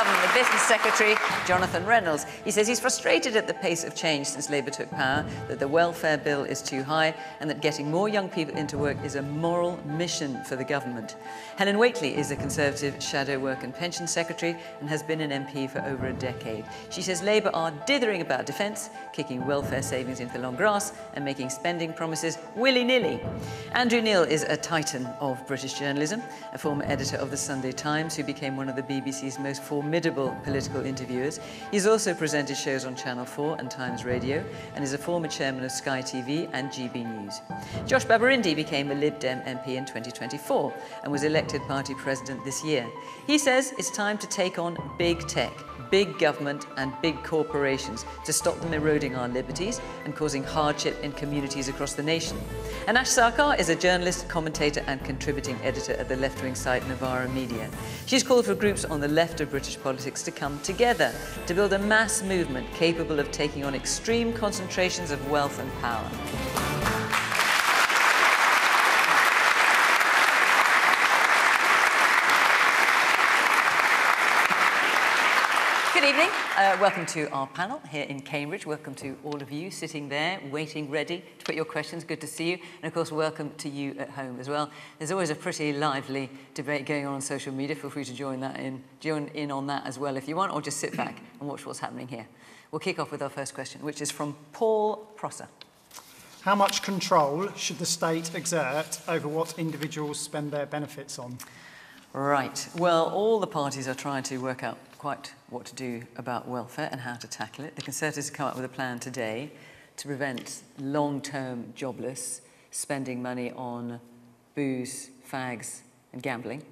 government, the Business Secretary, Jonathan Reynolds. He says he's frustrated at the pace of change since Labour took power, that the welfare bill is too high, and that getting more young people into work is a moral mission for the government. Helen Whately is a Conservative Shadow Work and Pension Secretary and has been an MP for over a decade. She says Labour are dithering about defence, kicking welfare savings into the long grass and making spending promises willy-nilly. Andrew Neil is a titan of British journalism, a former editor of the Sunday Times who became one of the BBC's most formidable political interviewers. He's also presented shows on Channel 4 and Times Radio and is a former chairman of Sky TV and GB News. Josh Babarindi became a Lib Dem MP in 2024 and was elected party president this year. He says it's time to take on big tech, big government and big corporations to stop them eroding our liberties and causing hardship in communities across the nation. And Ash Sarkar is a journalist, commentator and contributing editor at the left-wing site Novara Media. She's called for groups on the left of British politics to come together to build a mass movement capable of taking on extreme concentrations of wealth and power. Good evening. Welcome to our panel here in Cambridge. Welcome to all of you sitting there, waiting, ready to put your questions. Good to see you. And of course, welcome to you at home as well. There's always a pretty lively debate going on social media. Feel free to join in on that as well if you want, or just sit back and watch what's happening here. We'll kick off with our first question, which is from Paul Prosser. How much control should the state exert over what individuals spend their benefits on? Right. Well, all the parties are trying to work out quite what to do about welfare and how to tackle it. The Conservatives have come up with a plan today to prevent long-term jobless spending money on booze, fags and gambling.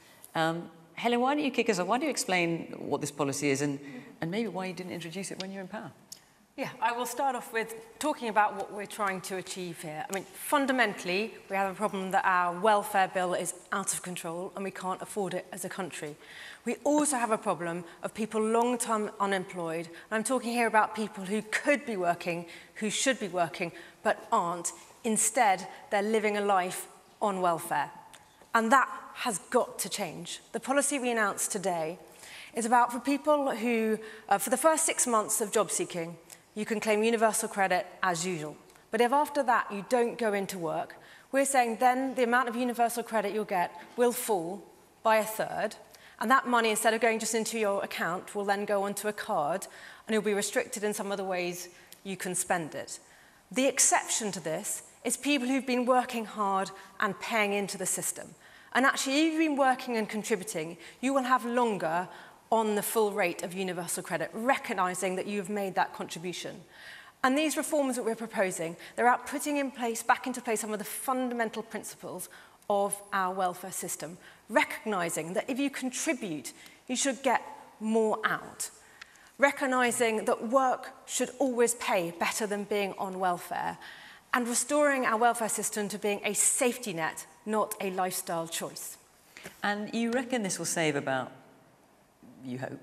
Helen, why don't you kick us off? Why don't you explain what this policy is and maybe why you didn't introduce it when you were in power? Yeah, I will start off with talking about what we're trying to achieve here. I mean, fundamentally, we have a problem that our welfare bill is out of control and we can't afford it as a country. We also have a problem of people long-term unemployed. And I'm talking here about people who could be working, who should be working, but aren't. Instead, they're living a life on welfare. And that has got to change. The policy we announced today is about for people who, for the first 6 months of job seeking, you can claim universal credit as usual. But if after that you don't go into work, we're saying then the amount of universal credit you'll get will fall by 1/3. And that money, instead of going just into your account, will then go onto a card and you'll be restricted in some of the ways you can spend it. The exception to this is people who've been working hard and paying into the system. And actually, if you've been working and contributing, you will have longer on the full rate of universal credit, recognising that you've made that contribution. And these reforms that we're proposing, they're about putting back into place some of the fundamental principles of our welfare system, recognising that if you contribute, you should get more out, recognising that work should always pay better than being on welfare, and restoring our welfare system to being a safety net, not a lifestyle choice. And you reckon this will save about, you hope,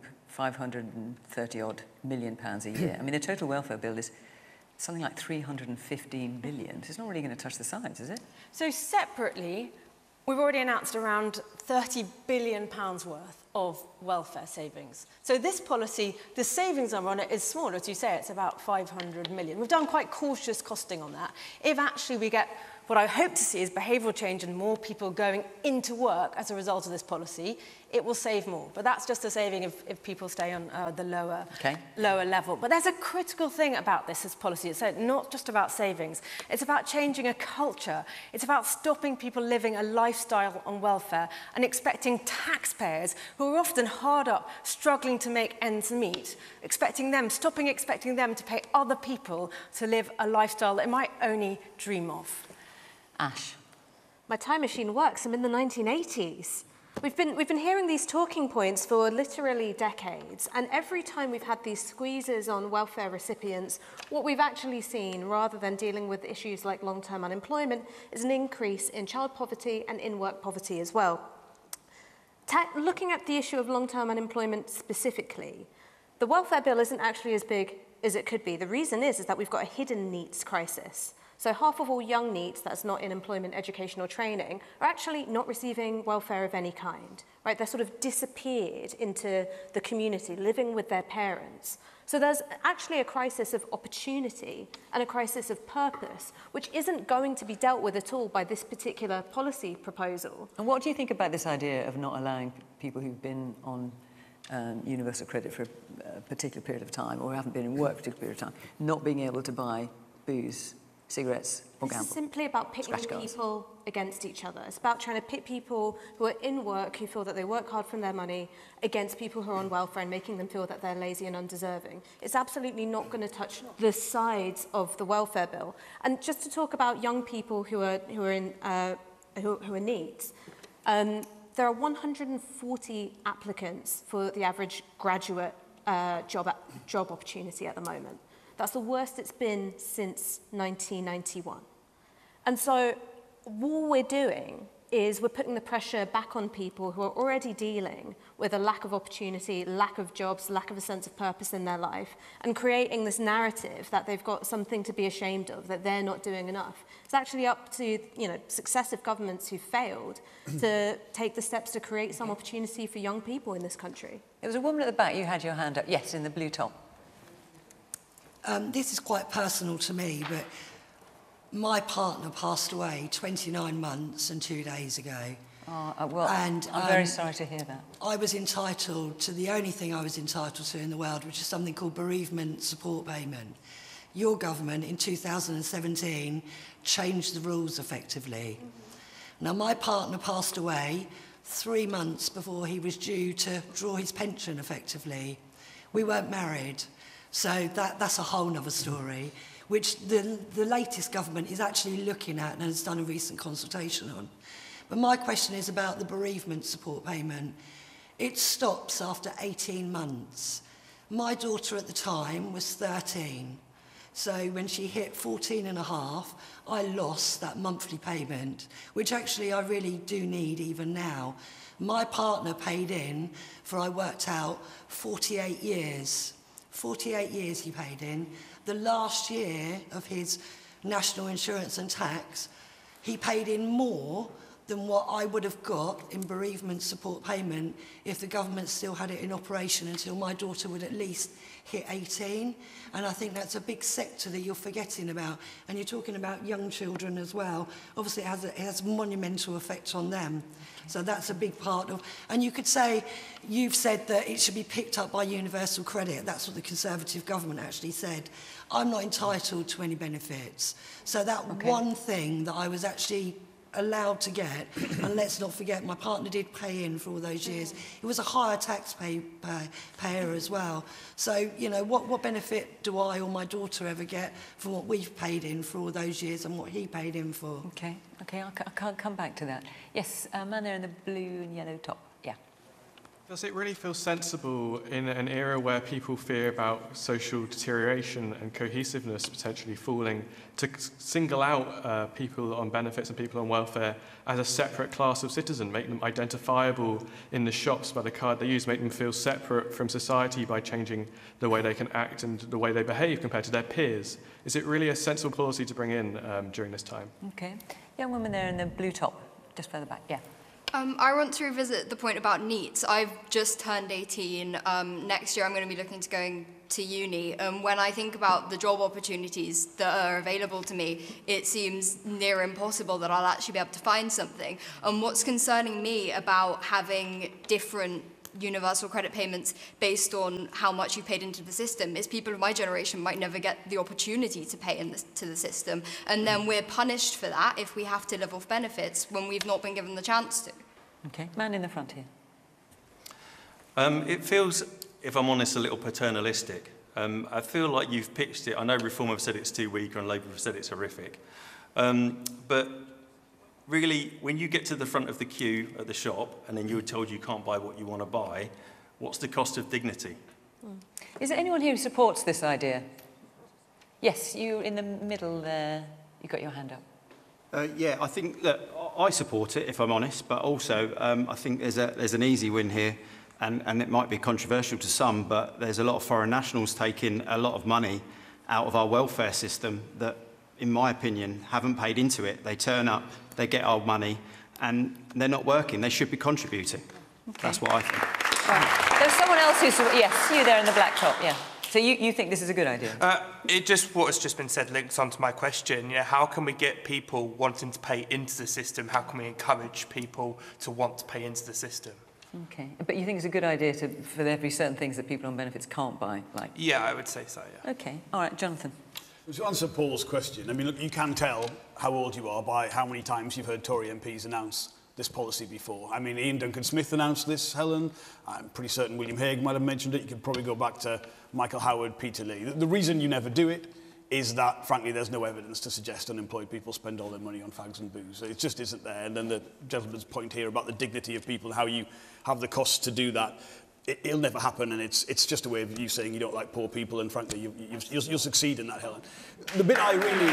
£530-odd million a year. I mean, the total welfare bill is something like 315 billion. So it's not really going to touch the sides, is it? So separately, we've already announced around £30 billion worth of welfare savings. So this policy, the savings number on it is smaller, as you say, it's about 500 million. We've done quite cautious costing on that. If actually we get what I hope to see is behavioural change and more people going into work as a result of this policy, it will save more. But that's just a saving if people stay on the lower level. But there's a critical thing about this policy. It's not just about savings. It's about changing a culture. It's about stopping people living a lifestyle on welfare and expecting taxpayers who are often hard up, struggling to make ends meet, stopping expecting them to pay other people to live a lifestyle they might only dream of. Ash. My time machine works. I'm in the 1980s. We've been hearing these talking points for literally decades, and every time we've had these squeezes on welfare recipients, what we've actually seen, rather than dealing with issues like long-term unemployment, is an increase in child poverty and in-work poverty as well. Looking at the issue of long-term unemployment specifically, the welfare bill isn't actually as big as it could be. The reason is that we've got a hidden needs crisis. So half of all young NEETs that's not in employment, education or training are actually not receiving welfare of any kind, right? They're sort of disappeared into the community, living with their parents. So there's actually a crisis of opportunity and a crisis of purpose, which isn't going to be dealt with at all by this particular policy proposal. And what do you think about this idea of not allowing people who've been on universal credit for a particular period of time or haven't been in work for a particular period of time, not being able to buy booze, cigarettes or gamble? It's simply about pitting people against each other. It's about trying to pit people who are in work, who feel that they work hard for their money, against people who are on welfare and making them feel that they're lazy and undeserving. It's absolutely not going to touch the sides of the welfare bill. And just to talk about young people who are NEETs, there are 140 applicants for the average graduate job opportunity at the moment. That's the worst it's been since 1991. And so what we're doing is we're putting the pressure back on people who are already dealing with a lack of opportunity, lack of jobs, lack of a sense of purpose in their life, and creating this narrative that they've got something to be ashamed of, that they're not doing enough. It's actually up to, successive governments who failed to take the steps to create some opportunity for young people in this country. There was a woman at the back, you had your hand up. Yes, in the blue top. This is quite personal to me, but my partner passed away 29 months and 2 days ago. I'm very sorry to hear that. I was entitled to the only thing I was entitled to in the world, which is something called bereavement support payment. Your government in 2017 changed the rules effectively. Now, my partner passed away 3 months before he was due to draw his pension effectively. We weren't married. So that's a whole other story, which the latest government is actually looking at and has done a recent consultation on. But my question is about the bereavement support payment. It stops after 18 months. My daughter at the time was 13. So when she hit 14 and a half, I lost that monthly payment, which actually I really do need even now. My partner paid in for, I worked out, 48 years. 48 years he paid in. The last year of his national insurance and tax, he paid in more than what I would have got in bereavement support payment if the government still had it in operation until my daughter would at least hit 18. And I think that's a big sector that you're forgetting about. And you're talking about young children as well. Obviously, it has a monumental effect on them. So that's a big part of... And you could say, you've said that it should be picked up by universal credit. That's what the Conservative government actually said. I'm not entitled to any benefits. So that one thing that I was actually allowed to get, and let's not forget, my partner did pay in for all those years. It was a higher tax payer as well. So, what benefit do I or my daughter ever get from what we've paid in for all those years and what he paid in for? Okay, I'll come back to that. Yes, man there in the blue and yellow top. Yeah. Does it really feel sensible in an era where people fear about social deterioration and cohesiveness potentially falling to single out people on benefits and people on welfare as a separate class of citizen, make them identifiable in the shops by the card they use, make them feel separate from society by changing the way they can act and the way they behave compared to their peers? Is it really a sensible policy to bring in during this time? Okay. Young woman there in the blue top, just further back. Yeah. I want to revisit the point about NEETs. I've just turned 18. Next year I'm going to be looking to going to uni. When I think about the job opportunities that are available to me, it seems near impossible that I'll actually be able to find something. And what's concerning me about having different universal credit payments based on how much you paid into the system is people of my generation might never get the opportunity to pay into the system. And then we're punished for that if we have to live off benefits when we've not been given the chance to. Okay, man in the front here. It feels, if I'm honest, a little paternalistic. I feel like you've pitched it. I know Reform have said it's too weak and Labour have said it's horrific. But really, when you get to the front of the queue at the shop and then you're told you can't buy what you want to buy, what's the cost of dignity? Is there anyone here who supports this idea? Yes, you in the middle there. You got your hand up. Yeah, I think that I support it, if I'm honest, but also I think there's an easy win here, and it might be controversial to some, but there's a lot of foreign nationals taking a lot of money out of our welfare system that in my opinion, haven't paid into it. They turn up, they get our money, and they're not working. They should be contributing. Okay. That's what I think. Right. There's someone else who's... Yes, you there in the black top, yeah. So you think this is a good idea? What has just been said links onto my question. You know, how can we get people wanting to pay into the system? How can we encourage people to want to pay into the system? Okay, but you think it's a good idea for there to be certain things that people on benefits can't buy? Like? Yeah, I would say so, yeah. Okay, all right, Jonathan. To answer Paul's question, I mean, look, you can tell how old you are by how many times you've heard Tory MPs announce this policy before. I mean, Ian Duncan-Smith announced this, Helen. I'm pretty certain William Hague might have mentioned it. You could probably go back to Michael Howard, Peter Lee. The reason you never do it is that, frankly, there's no evidence to suggest unemployed people spend all their money on fags and booze. It just isn't there. And then the gentleman's point here about the dignity of people and how you have the costs to do that, it'll never happen, and it's just a way of you saying you don't like poor people, and frankly, you'll succeed in that, Helen. The bit I really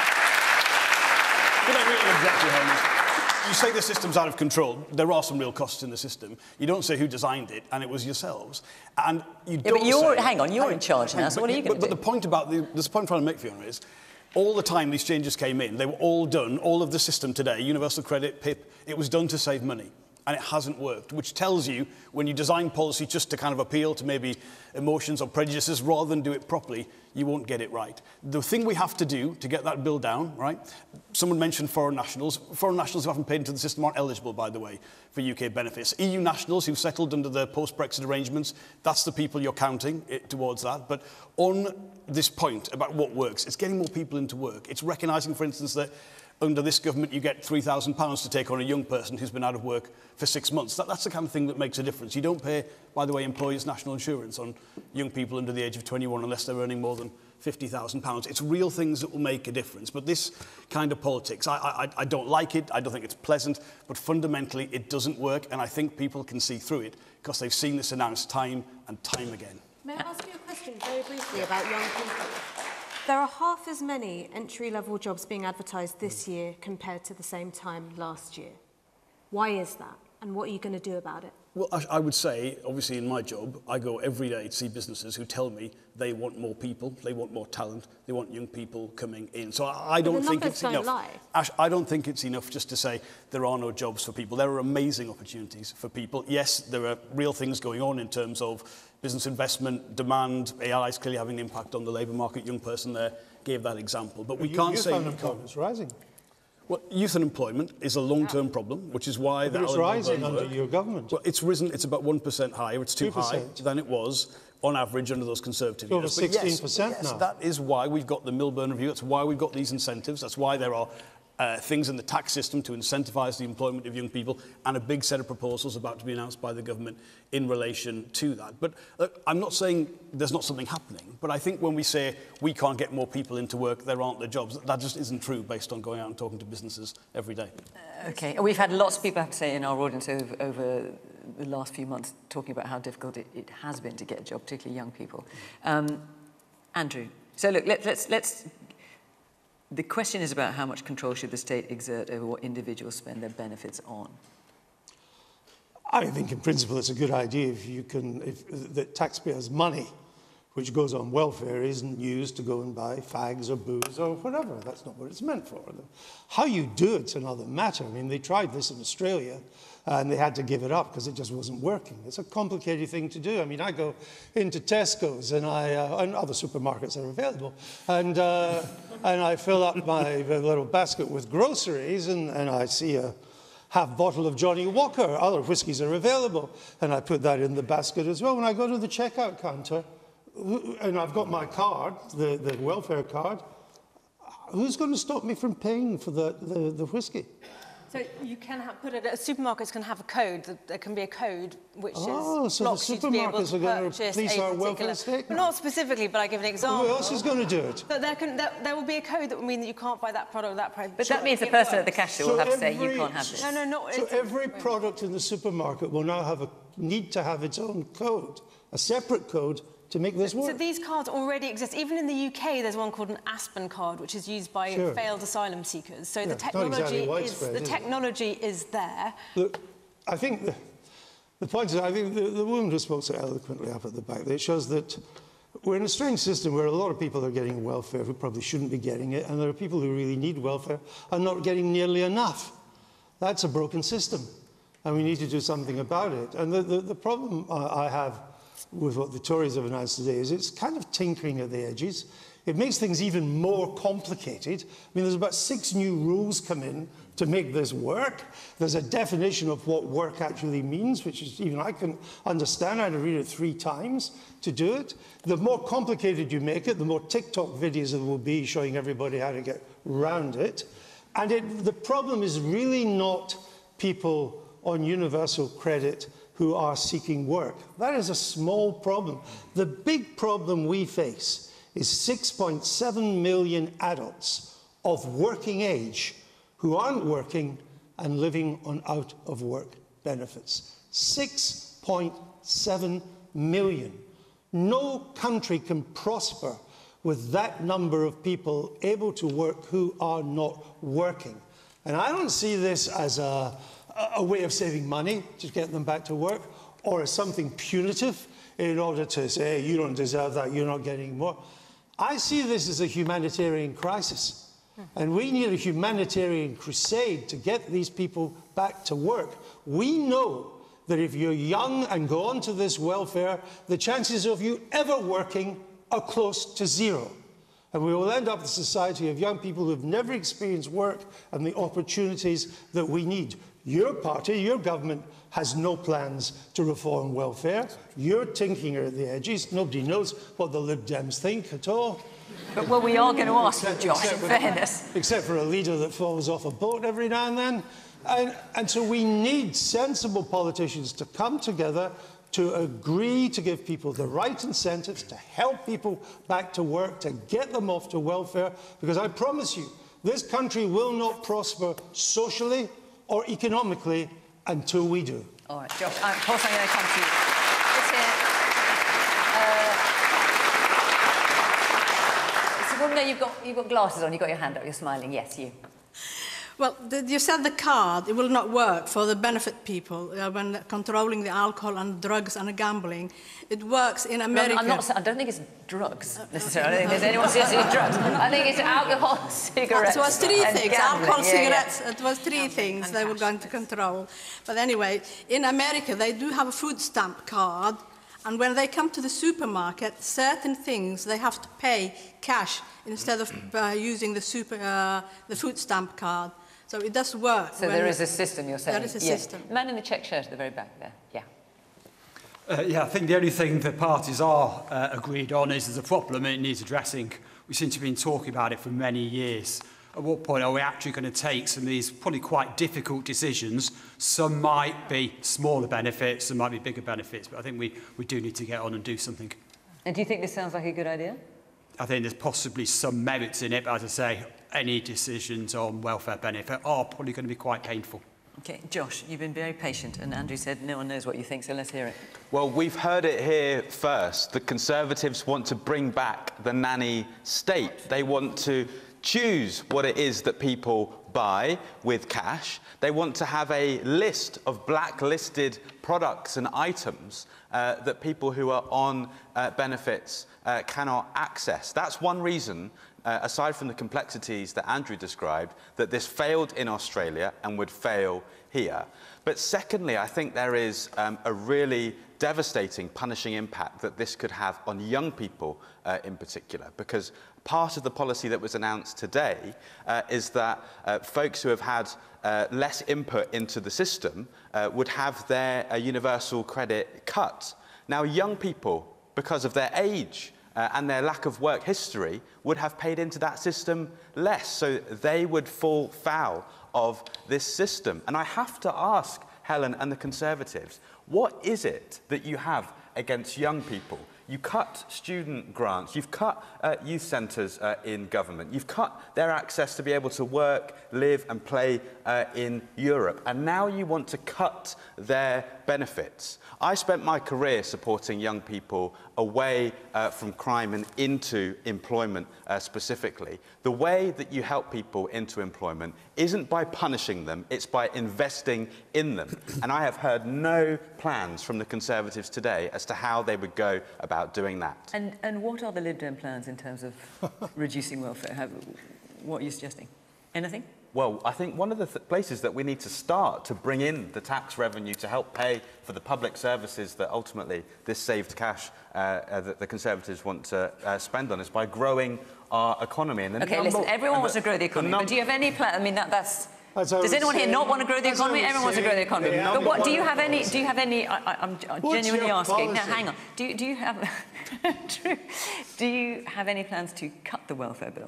object to, Helen, is you say the system's out of control. There are some real costs in the system. You don't say who designed it, and it was yourselves. And you don't but hang on, you're in charge now, so what are you going to do? But the point about this point I'm trying to make, Fiona, is all the time these changes came in, they were all done, all of the system today, universal credit, PIP, it was done to save money. And it hasn't worked, which tells you when you design policy just to kind of appeal to maybe emotions or prejudices rather than do it properly, you won't get it right. The thing we have to do to get that bill down, right? Someone mentioned foreign nationals. Foreign nationals who haven't paid into the system aren't eligible, by the way, for UK benefits. EU nationals who've settled under the post-Brexit arrangements, that's the people you're counting towards that. But on this point about what works, it's getting more people into work. It's recognising, for instance, that under this government, you get £3,000 to take on a young person who's been out of work for 6 months. That's the kind of thing that makes a difference. You don't pay, by the way, employers' national insurance on young people under the age of 21 unless they're earning more than £50,000. It's real things that will make a difference. But this kind of politics, I don't like it. I don't think it's pleasant. But fundamentally, it doesn't work. And I think people can see through it because they've seen this announced time and time again. May I ask you a question very briefly about young people? There are half as many entry-level jobs being advertised this year compared to the same time last year. Why is that? And what are you going to do about it? Well, I would say, obviously in my job, I go every day to see businesses who tell me they want more people, they want more talent, they want young people coming in. So I don't think it's enough. Ash, I don't think it's enough just to say there are no jobs for people. There are amazing opportunities for people. Yes, there are real things going on in terms of business investment, demand. AI is clearly having an impact on the labour market. Young person there gave that example. But we can't say... Youth unemployment is rising. Well, youth unemployment is a long-term problem, which is why... But it's rising under your government. Well, it's risen. It's about 1% higher. It's too 2%. high than it was on average under those Conservative years. Over 16% now. That is why we've got the Milburn Review. That's why we've got these incentives. That's why there are things in the tax system to incentivise the employment of young people, and a big set of proposals about to be announced by the government in relation to that. But I'm not saying there's not something happening, but I think when we say we can't get more people into work, there aren't the jobs, that just isn't true based on going out and talking to businesses every day. OK, we've had lots of people, I have to say, in our audience over the last few months talking about how difficult it has been to get a job, particularly young people. Andrew, so look, let's the question is about how much control should the state exert over what individuals spend their benefits on. I think in principle it's a good idea if the taxpayers' money, which goes on welfare, isn't used to go and buy fags or booze or whatever. That's not what it's meant for. How you do it's another matter. I mean, they tried this in Australia and they had to give it up because it just wasn't working. It's a complicated thing to do. I mean, I go into Tesco's and and other supermarkets are available, and I fill up my little basket with groceries, and I see a half bottle of Johnny Walker. Other whiskies are available, and I put that in the basket as well. When I go to the checkout counter, and I've got my card, the welfare card, who's going to stop me from paying for the whiskey? So you can put it. Supermarkets can have a code. There can be a code which so blocks you to be able to purchase police our welfare state. Not specifically, but I give an example. Who else is going to do it? So there will be a code that will mean that you can't buy that product or that product. But that means the person at the cashier will have to say you can't have this. No, not. So every product in the supermarket will now need to have its own code, a separate code, to make this work. So these cards already exist. Even in the UK, there's one called an Aspen card, which is used by failed asylum seekers. So the technology is there. Look, I think the point is, I think the woman who spoke so eloquently up at the back, it shows that We're in a strange system where a lot of people are getting welfare who probably shouldn't be getting it, and there are people who really need welfare and not getting nearly enough. That's a broken system, and we need to do something about it. And the problem I have with what the Tories have announced today is it's kind of tinkering at the edges. It makes things even more complicated. I mean, there's about 6 new rules come in to make this work. There's a definition of what work actually means, which is even I can understand. I had to read it 3 times to do it. The more complicated you make it, the more TikTok videos there will be showing everybody how to get around it. And the problem is really not people on universal credit who are seeking work. That is a small problem. The big problem we face is 6.7 million adults of working age who aren't working and living on out-of-work benefits. 6.7 million. No country can prosper with that number of people able to work who are not working. And I don't see this as a way of saving money to get them back to work, or as something punitive in order to say, hey, you don't deserve that, you're not getting more. I see this as a humanitarian crisis, and we need a humanitarian crusade to get these people back to work. We know that if you're young and go on to this welfare, the chances of you ever working are close to 0. And we will end up with a society of young people who have never experienced work and the opportunities that we need. Your party, your government, has no plans to reform welfare. You're tinkering at the edges. Nobody knows what the Lib Dems think at all. But, well, we are going to ask you, Josh, in fairness. Except for a leader that falls off a boat every now and then. And so we need sensible politicians to come together to agree to give people the right incentives, to help people back to work, to get them off to welfare. Because I promise you, this country will not prosper socially or economically until we do. All right, Josh, of course I'm going to come to you. It's here. No, you've got glasses on, you've got your hand up, you're smiling. Yes, you. Well, you said the card, it will not work for the benefit people when controlling the alcohol and drugs and gambling. It works in America. No, I don't think it's drugs, necessarily. I don't think there's anyone seriously drugs. I think it's alcohol, cigarettes, It was 3 things. Gambling. Alcohol, cigarettes, it was 3 things they were going to control. But anyway, in America, they do have a food stamp card. And when they come to the supermarket, certain things they have to pay cash instead of using the food stamp card. So it does work. So there is a system, you're saying? There is a system. Man in the check shirt at the very back there. Yeah. Yeah, I think the only thing the parties are agreed on is there's a problem and it needs addressing. We seem to have been talking about it for many years. At what point are we actually going to take some of these probably quite difficult decisions? Some might be smaller benefits, some might be bigger benefits, but I think we do need to get on and do something. And do you think this sounds like a good idea? I think there's possibly some merits in it, but as I say, any decisions on welfare benefit are probably going to be quite painful. OK, Josh, you've been very patient, and Andrew said no one knows what you think, so let's hear it. Well, we've heard it here first. The Conservatives want to bring back the nanny state. They want to choose what it is that people buy with cash. They want to have a list of blacklisted products and items that people who are on benefits cannot access. That's one reason, aside from the complexities that Andrew described, that this failed in Australia and would fail here. But secondly, I think there is a really devastating, punishing impact that this could have on young people in particular, because part of the policy that was announced today is that folks who have had less input into the system would have their universal credit cut. Now, young people, because of their age and their lack of work history, would have paid into that system less, so they would fall foul of this system. And I have to ask Helen and the Conservatives, what is it that you have against young people? You cut student grants, you've cut youth centres in government, you've cut their access to be able to work, live and play in Europe, and now you want to cut their benefits. I spent my career supporting young people away from crime and into employment specifically. The way that you help people into employment isn't by punishing them, it's by investing in them. And I have heard no plans from the Conservatives today as to how they would go about about doing that. And what are the Lib Dem plans in terms of reducing welfare? What are you suggesting? Anything? Well, I think one of the places that we need to start to bring in the tax revenue to help pay for the public services that ultimately this saved cash that the Conservatives want to spend on is by growing our economy. And okay, listen, everyone wants to grow the economy, but do you have any plan? I mean, that's... Does anyone here not want to grow the economy? Everyone wants to grow the economy. But what do you have any? Do you have any? I'm genuinely asking. Now, hang on. Do you have? True. Do you have any plans to cut the welfare bill?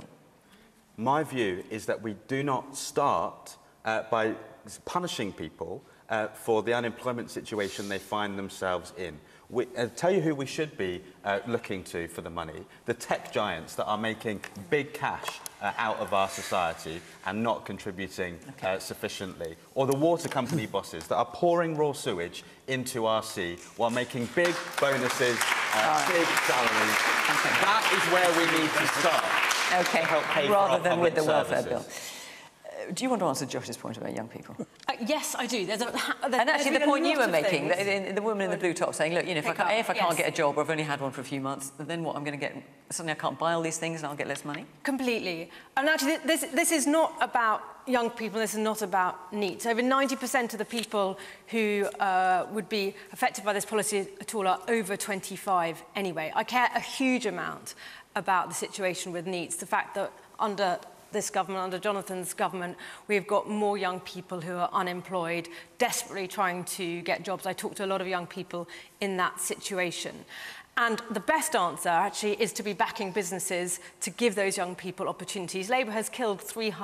My view is that we do not start by punishing people for the unemployment situation they find themselves in. Tell you who we should be looking to for the money: the tech giants that are making big cash out of our society and not contributing sufficiently, or the water company bosses that are pouring raw sewage into our sea while making big bonuses, big salaries. That is where we need to start. Okay, to help pay rather for than with the welfare services. bill. Do you want to answer Josh's point about young people? Yes, I do. And actually, the point you were making, the woman in the blue top saying, look, you know, if I can't get a job or I've only had one for a few months, then what? I'm going to get... Suddenly I can't buy all these things and I'll get less money? Completely. And actually, this is not about young people. This is not about NEET. Over 90% of the people who would be affected by this policy at all are over 25 anyway. I care a huge amount about the situation with NEETs. The fact that under this government, under Jonathan's government, we've got more young people who are unemployed, desperately trying to get jobs. I talk to a lot of young people in that situation. And the best answer, actually, is to be backing businesses to give those young people opportunities. Labour has killed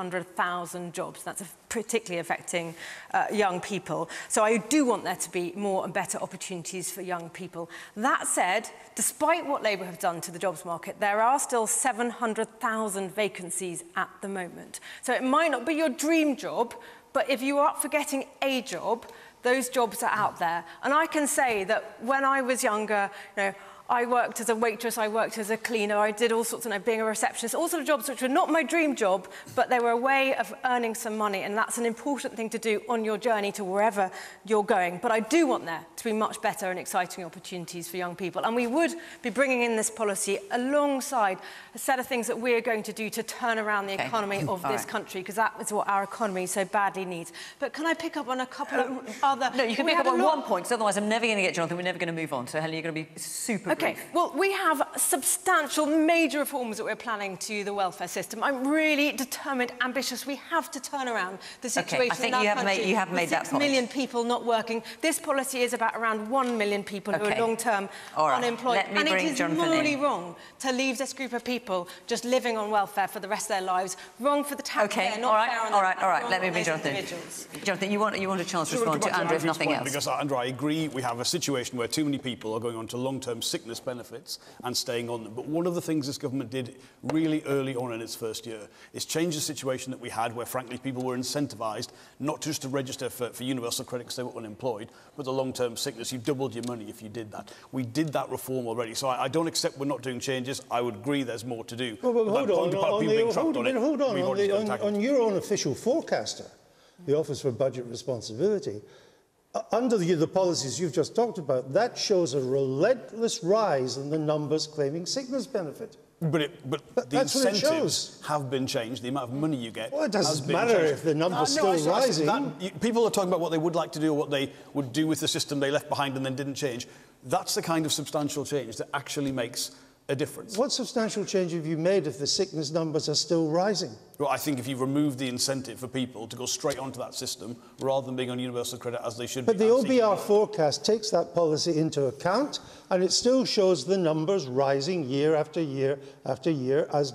300,000 jobs. That's particularly affecting young people. So I do want there to be more and better opportunities for young people. That said, despite what Labour have done to the jobs market, there are still 700,000 vacancies at the moment. So it might not be your dream job, but if you are up for getting a job, those jobs are out there. And I can say that when I was younger, you know, I worked as a waitress, I worked as a cleaner, I did all sorts of, being a receptionist, all sorts of jobs which were not my dream job, but they were a way of earning some money, and that's an important thing to do on your journey to wherever you're going. But I do want there to be much better and exciting opportunities for young people, and we would be bringing in this policy alongside a set of things that we're going to do to turn around the economy of this country, because that is what our economy so badly needs. But can I pick up on a couple of other... No, you can pick up on one point, because otherwise I'm never going to get Jonathan, we're never going to move on. So, Helen, you're going to be super Okay, well, we have substantial, major reforms that we're planning to the welfare system. I'm really determined, ambitious. We have to turn around the situation I think in our country. you have made that point. 6 million people not working. This policy is about around 1 million people who are long-term unemployed. And it is morally wrong to leave this group of people just living on welfare for the rest of their lives. Wrong for the taxpayer, not fair on them. All right. Let me bring Jonathan. Jonathan, you want a chance to respond to Andrew, if nothing else. Because, Andrew, I agree we have a situation where too many people are going on to long-term sickness benefits and staying on them. But one of the things this government did really early on in its first year is change the situation that we had where, frankly, people were incentivised not just to register for universal credit because they were unemployed, but the long-term sickness. You doubled your money if you did that. We did that reform already. So I don't accept we're not doing changes. I would agree there's more to do. Well, hold on. On your own official forecaster, the Office for Budget Responsibility, under the policies you've just talked about, that shows a relentless rise in the numbers claiming sickness benefit. But the incentives have been changed. The amount of money you get. Well, it doesn't matter if the number's still rising. People are talking about what they would like to do or what they would do with the system they left behind and then didn't change. That's the kind of substantial change that actually makes a difference. What substantial change have you made if the sickness numbers are still rising? Well, I think if you remove the incentive for people to go straight onto that system rather than being on universal credit as they should be. But the OBR forecast takes that policy into account, and it still shows the numbers rising year after year after year as